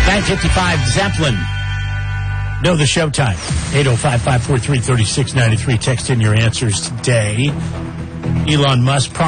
9:55 Zeppelin. Know the showtime. 805-543-3693. Text in your answers today. Elon Musk